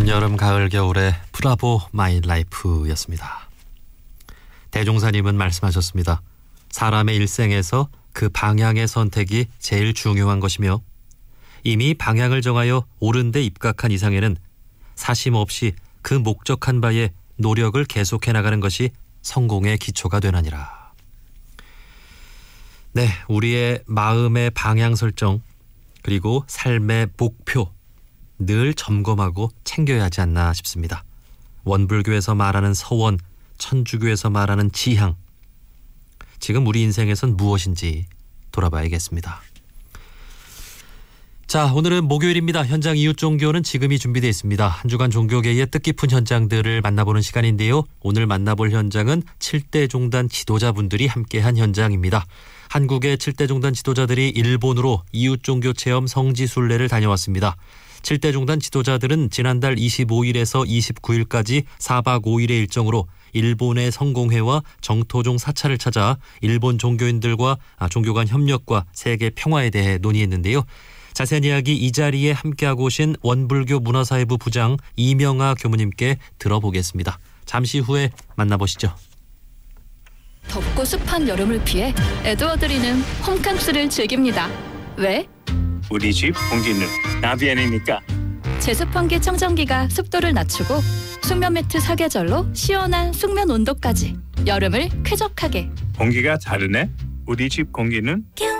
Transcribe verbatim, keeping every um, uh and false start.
봄, 여름, 가을, 겨울의 브라보 마이 라이프였습니다. 대종사님은 말씀하셨습니다. 사람의 일생에서 그 방향의 선택이 제일 중요한 것이며 이미 방향을 정하여 옳은 데 입각한 이상에는 사심 없이 그 목적한 바에 노력을 계속해 나가는 것이 성공의 기초가 되나니라. 네, 우리의 마음의 방향 설정 그리고 삶의 목표 늘 점검하고 챙겨야 하지 않나 싶습니다. 원불교에서 말하는 서원, 천주교에서 말하는 지향, 지금 우리 인생에선 무엇인지 돌아봐야겠습니다. 자, 오늘은 목요일입니다. 현장 이웃종교는 지금이 준비되어 있습니다. 한 주간 종교계의 뜻깊은 현장들을 만나보는 시간인데요. 오늘 만나볼 현장은 칠대 종단 지도자분들이 함께한 현장입니다. 한국의 칠대 종단 지도자들이 일본으로 이웃종교 체험 성지순례를 다녀왔습니다. 칠대 종단 지도자들은 지난달 이십오일에서 이십구일까지 사박 오일의 일정으로 일본의 성공회와 정토종 사찰을 찾아 일본 종교인들과 아, 종교 간 협력과 세계 평화에 대해 논의했는데요. 자세한 이야기 이 자리에 함께하고 오신 원불교 문화사회부 부장 이명아 교무님께 들어보겠습니다. 잠시 후에 만나보시죠. 덥고 습한 여름을 피해 에드워드리는 홈캉스를 즐깁니다. 왜? 우리 집 공기는 나비아니니까. 제습 환기 청정기가 습도를 낮추고 숙면 매트 사계절로 시원한 숙면 온도까지 여름을 쾌적하게. 공기가 다르네. 우리 집 공기는